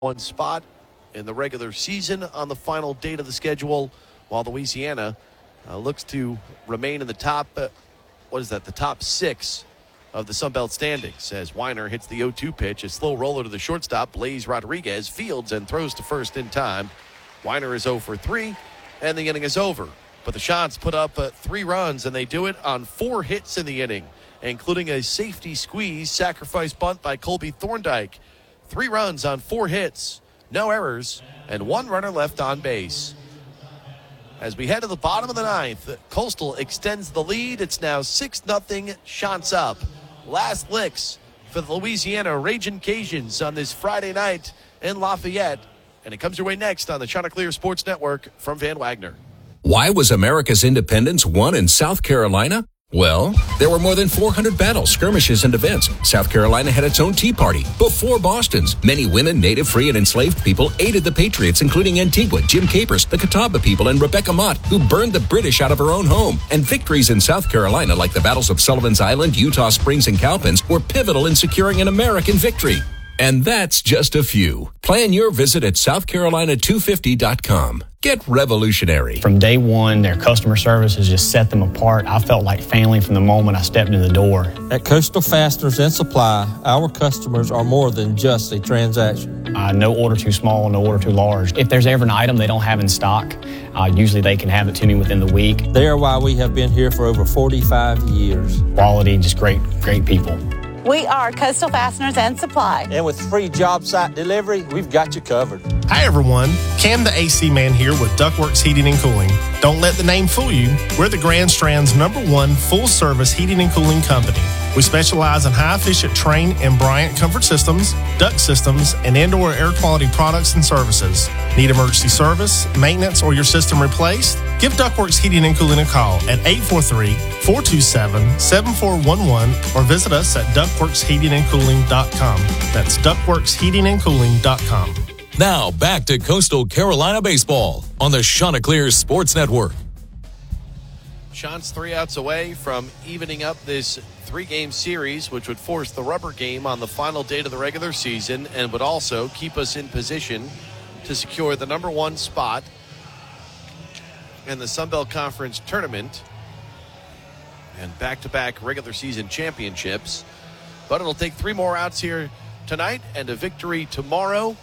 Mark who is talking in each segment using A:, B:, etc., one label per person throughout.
A: one spot in the regular season on the final date of the schedule, while Louisiana looks to remain in the top, the top six of the Sun Belt standings as Weiner hits the 0-2 pitch, a slow roller to the shortstop. Blaze Rodriguez fields and throws to first in time. Weiner is 0 for 3, and the inning is over. But the Shots put up 3 runs, and they do it on 4 hits in the inning, including a safety squeeze sacrifice bunt by Colby Thorndike. 3 runs on 4 hits, no errors, and 1 runner left on base. As we head to the bottom of the 9th, Coastal extends the lead. It's now 6-0, Shots up. Last licks for the Louisiana Ragin' Cajuns on this Friday night in Lafayette. And it comes your way next on the Chanticleer Sports Network from Van Wagner.
B: Why was America's independence won in South Carolina? Well, there were more than 400 battles, skirmishes, and events. South Carolina had its own Tea Party before Boston's. Many women, native, free, and enslaved people aided the Patriots, including Antigua, Jim Capers, the Catawba people, and Rebecca Mott, who burned the British out of her own home. And victories in South Carolina, like the battles of Sullivan's Island, Eutaw Springs, and Cowpens, were pivotal in securing an American victory. And that's just a few. Plan your visit at SouthCarolina250.com. Get revolutionary.
C: From day one, their customer service has just set them apart. I felt like family from the moment I stepped in the door.
D: At Coastal Fasteners and Supply, our customers are more than just a transaction.
C: No order too small, no order too large. If there's ever an item they don't have in stock, usually they can have it to me within the week.
D: They are why we have been here for over 45 years.
C: Quality, just great people.
E: We are Coastal Fasteners and Supply.
D: And with free job site delivery, we've got you covered.
F: Hi everyone, Cam the AC Man here with Ductworks Heating and Cooling. Don't let the name fool you. We're the Grand Strand's #1 full-service heating and cooling company. We specialize in high-efficient Trane and Bryant comfort systems, duct systems, and indoor air quality products and services. Need emergency service, maintenance, or your system replaced? Give Ductworks Heating and Cooling a call at 843-427-7411 or visit us at ductworksheatingandcooling.com. That's ductworksheatingandcooling.com.
G: Now back to Coastal Carolina baseball on the Chanticleer Sports Network.
A: Shots 3 outs away from evening up this 3-game series, which would force the rubber game on the final date of the regular season and would also keep us in position to secure the #1 spot in the Sun Belt Conference tournament and back-to-back regular season championships. But it'll take 3 more outs here tonight and a victory tomorrow,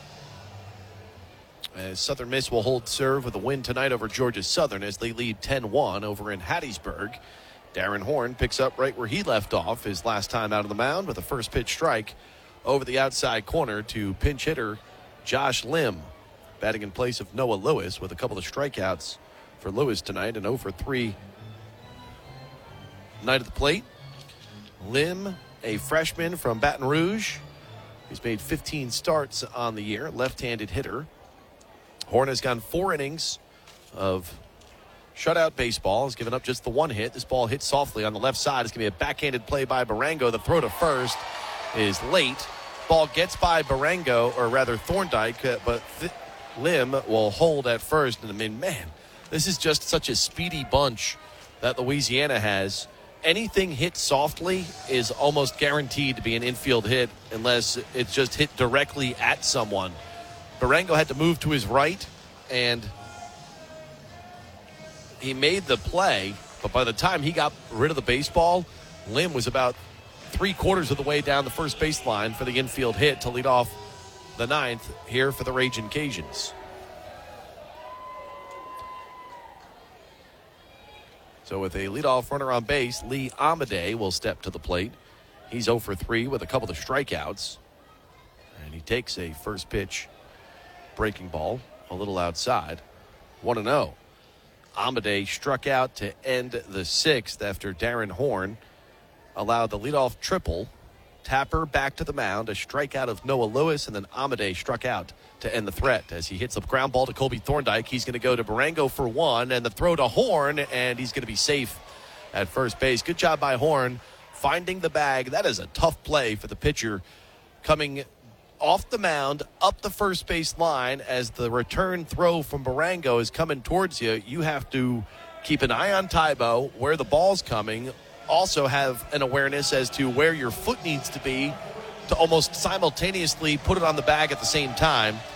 A: as Southern Miss will hold serve with a win tonight over Georgia Southern as they lead 10-1 over in Hattiesburg. Darren Horn picks up right where he left off his last time out of the mound with a first pitch strike over the outside corner to pinch hitter Josh Lim, batting in place of Noah Lewis with a couple of strikeouts for Lewis tonight, and 0 for 3 night at the plate. Lim, a freshman from Baton Rouge. He's made 15 starts on the year, left-handed hitter. Horn has gone 4 innings of shutout baseball. Has given up just the 1 hit. This ball hit softly on the left side. It's going to be a backhanded play by Barango. The throw to first is late. Ball gets by Barango, or rather Thorndike, but Lim will hold at first. And I mean, man, this is just such a speedy bunch that Louisiana has. Anything hit softly is almost guaranteed to be an infield hit unless it's just hit directly at someone. Barango had to move to his right, and he made the play, but by the time he got rid of the baseball, Lim was about 3/4 of the way down the first baseline for the infield hit to lead off the 9th here for the Ragin' Cajuns. So with a leadoff runner on base, Lee Amade will step to the plate. He's 0 for 3 with a couple of strikeouts, and he takes a first pitch breaking ball a little outside. 1-0. Amade struck out to end the 6th after Darren Horn allowed the leadoff triple. Tapper back to the mound, a strikeout of Noah Lewis, and then Amade struck out to end the threat as he hits a ground ball to Colby Thorndike. He's going to go to Barango for 1, and the throw to Horn, and he's going to be safe at first base. Good job by Horn finding the bag. That is a tough play for the pitcher coming off the mound, up the first base line. As the return throw from Barango is coming towards you, you have to keep an eye on Tybo, where the ball's coming, also have an awareness as to where your foot needs to be to almost simultaneously put it on the bag at the same time.